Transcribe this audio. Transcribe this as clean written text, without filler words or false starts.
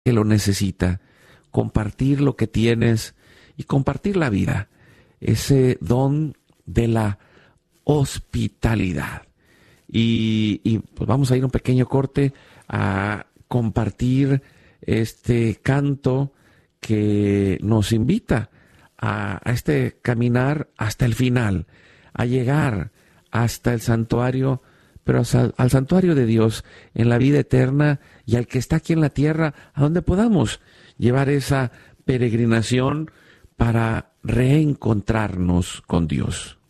que lo necesita, compartir lo que tienes y compartir la vida, ese don de la hospitalidad. Y pues vamos a ir a un pequeño corte a compartir este canto que nos invita a este caminar hasta el final, a llegar hasta el santuario, pero al santuario de Dios en la vida eterna y al que está aquí en la tierra, a donde podamos llevar esa peregrinación para reencontrarnos con Dios.